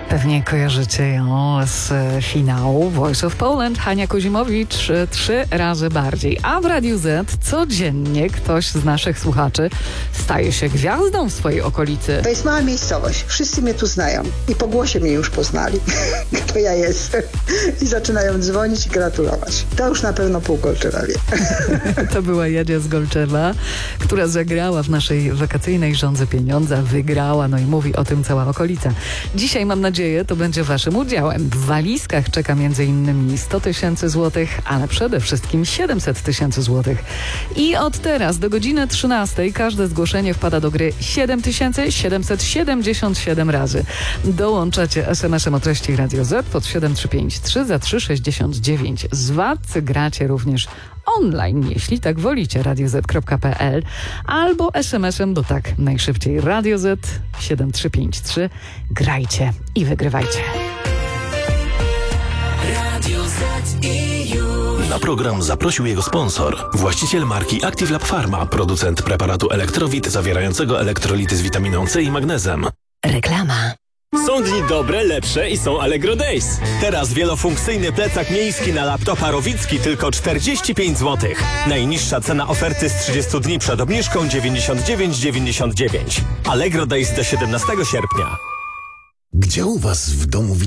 Pewnie kojarzycie ją z finału Voice of Poland. Hania Kozimowicz 3 razy bardziej. A w Radiu Z codziennie ktoś z naszych słuchaczy staje się gwiazdą w swojej okolicy. To jest mała miejscowość. Wszyscy mnie tu znają i po głosie mnie już poznali, kto ja jestem. I zaczynają dzwonić i gratulować. To już na pewno pół Golczewa wie. To była Jadzia z Golczewa, która zagrała w naszej wakacyjnej Żądze Pieniądza, wygrała, no i mówi o tym cała okolica. Dzisiaj mam nadzieję, to będzie waszym udziałem. W walizkach czeka m.in. 100 000 złotych, ale przede wszystkim 700 000 złotych. I od teraz do godziny 13 każde zgłoszenie wpada do gry 7777 razy. Dołączacie SMS-em o treści Radio Z pod 7353 za 3,69 z VAT. Gracie również online, jeśli tak wolicie, radioz.pl albo SMS-em do tak najszybciej Radio Z 7353. Grajcie i wygrywajcie. Na program zaprosił jego sponsor, właściciel marki Active Lab Pharma, producent preparatu Elektrowit zawierającego elektrolity z witaminą C i magnezem. Reklama. Są dni dobre, lepsze i są Allegro Days. Teraz wielofunkcyjny plecak miejski na laptopa Rowicki tylko 45 zł. Najniższa cena oferty z 30 dni przed obniżką 99,99. Allegro Days do 17 sierpnia. Gdzie u was w domu